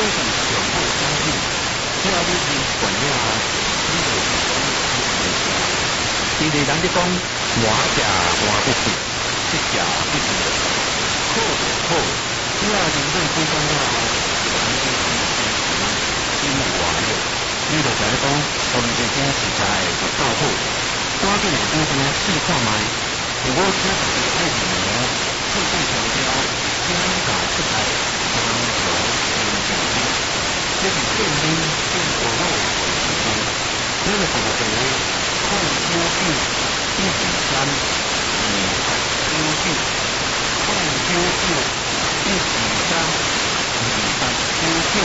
是上好相信，只要你是惯了，你就是讲你袂食。其实人哋讲满食满不去，不食不行，好就好。只要人生几讲了，人生心无外了，你就知影讲，从这些食材就够好。赶紧来当中试看卖，如果吃自己爱饮的，配上调料，香港食材，香油鲜酱油，这是变冰变火肉的事情。这个什么的，控究竟一比三，2究竟控究竟一比三。